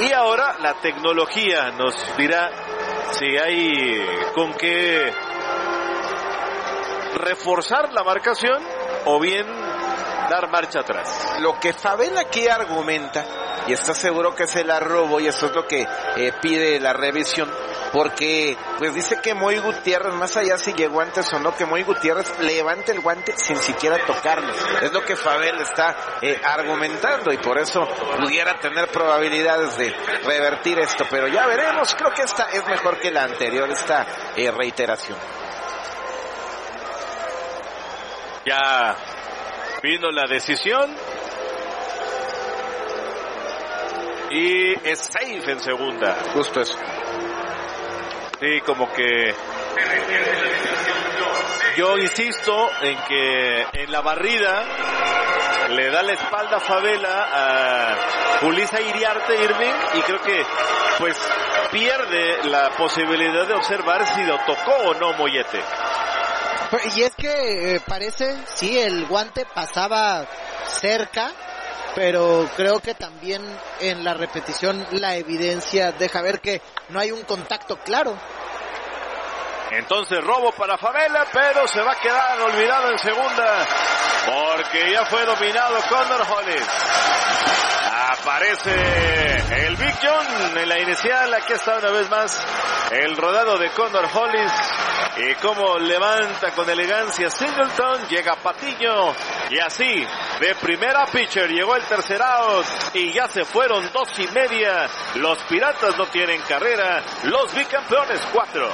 Y ahora la tecnología nos dirá si hay con qué reforzar la marcación o bien dar marcha atrás. Lo que Fabel aquí argumenta, y está seguro que se la robó, y eso es lo que pide la revisión, porque pues dice que Moy Gutiérrez, más allá si llegó antes o no, que Moy Gutiérrez levante el guante sin siquiera tocarlo. Es lo que Fabel está argumentando, y por eso pudiera tener probabilidades de revertir esto, pero ya veremos. Creo que esta es mejor que la anterior, esta reiteración. Ya vino la decisión y es safe en segunda. Justo eso. Sí, como que yo insisto en que en la barrida le da la espalda a Favela a Ulises Iriarte Irving, y creo que pues pierde la posibilidad de observar si lo tocó o no Moyete. Y es que parece, sí, el guante pasaba cerca, pero creo que también en la repetición la evidencia deja ver que no hay un contacto claro. Entonces robo para Favela, pero se va a quedar olvidado en segunda, porque ya fue dominado Connor Hollis. Aparece el Big John en la inicial. Aquí está una vez más el rodado de Connor Hollis, y cómo levanta con elegancia Singleton. Llega Patiño, y así de primera pitcher llegó el tercer out, y ya se fueron 2.5. Los Piratas no tienen carrera, los bicampeones 4.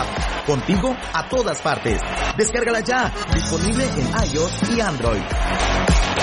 Contigo a todas partes. Descárgala ya, disponible en iOS y Android.